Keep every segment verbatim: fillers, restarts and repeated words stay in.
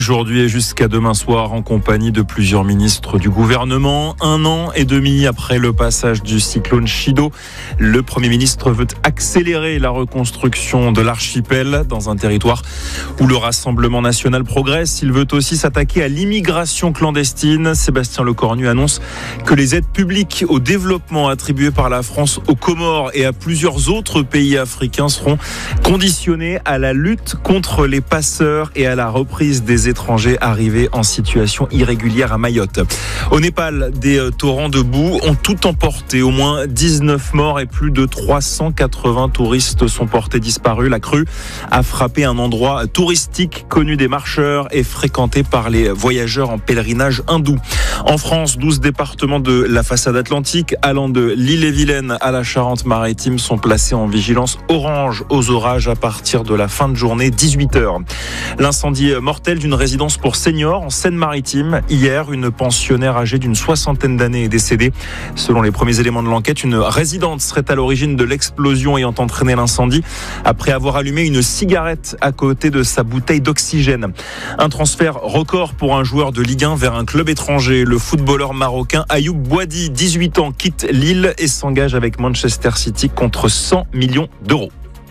Aujourd'hui et jusqu'à demain soir en compagnie de plusieurs ministres du gouvernement. Un an et demi après le passage du cyclone Chido, le Premier ministre veut accélérer la reconstruction de l'archipel dans un territoire où le Rassemblement national progresse. Il veut aussi s'attaquer à l'immigration clandestine. Sébastien Lecornu annonce que les aides publiques au développement attribuées par la France aux Comores et à plusieurs autres pays africains seront conditionnées à la lutte contre les passeurs et à la reprise des étrangers arrivés en situation irrégulière à Mayotte. Au Népal, des torrents de boue ont tout emporté. Au moins dix-neuf morts et plus de trois cent quatre-vingts touristes sont portés disparus. La crue a frappé un endroit touristique connu des marcheurs et fréquenté par les voyageurs en pèlerinage hindou. En France, douze départements de la façade atlantique, allant de l'Ille-et-Vilaine à la Charente-Maritime, sont placés en vigilance orange aux orages à partir de la fin de journée, dix-huit heures. L'incendie mortel d'une résidence pour seniors en Seine-Maritime. Hier, une pensionnaire âgée d'une soixantaine d'années est décédée. Selon les premiers éléments de l'enquête, une résidente serait à l'origine de l'explosion ayant entraîné l'incendie après avoir allumé une cigarette à côté de sa bouteille d'oxygène. Un transfert record pour un joueur de Ligue un vers un club étranger. Le footballeur marocain Ayoub Boadi, dix-huit ans, quitte Lille et s'engage avec Manchester City contre cent millions d'euros.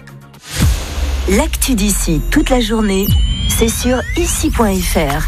L'actu d'ici toute la journée, c'est sur ici point f r.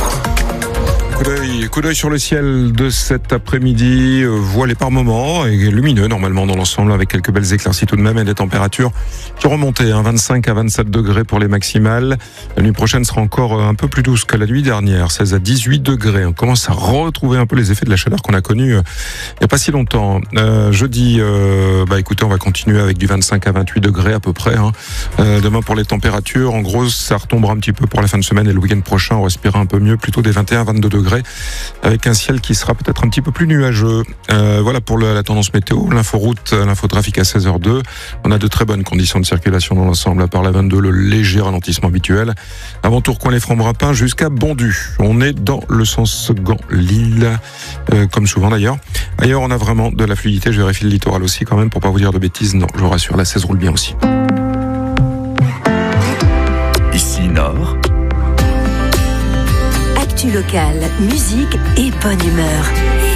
Coup d'œil, coup d'œil sur le ciel de cet après-midi, euh, voilé par moments et lumineux normalement dans l'ensemble avec quelques belles éclaircies tout de même et des températures qui remontaient, hein, vingt-cinq à vingt-sept degrés pour les maximales. La nuit prochaine sera encore un peu plus douce que la nuit dernière, seize à dix-huit degrés. On commence à retrouver un peu les effets de la chaleur qu'on a connue euh, il n'y a pas si longtemps. Euh, jeudi, euh, bah écoutez, on va continuer avec du vingt-cinq à vingt-huit degrés à peu près. Hein. Euh, demain pour les températures, en gros ça retombera un petit peu pour la fin de semaine et le week-end prochain on respirera un peu mieux, plutôt des vingt et un à vingt-deux degrés. Avec un ciel qui sera peut-être un petit peu plus nuageux. Euh, voilà pour le, la tendance météo. L'inforoute, l'infotrafic à seize heures zéro deux. On a de très bonnes conditions de circulation dans l'ensemble. À part la vingt-deux, le léger ralentissement habituel. Avant Tourcoing, les Francs-Brapins jusqu'à Bondu. On est dans le sens Gand-Lille, euh, comme souvent d'ailleurs. Ailleurs, on a vraiment de la fluidité. Je vérifie le littoral aussi quand même pour pas vous dire de bêtises. Non, je vous rassure, la seize roule bien aussi. Ici Nord. Actu locale, musique et bonne humeur.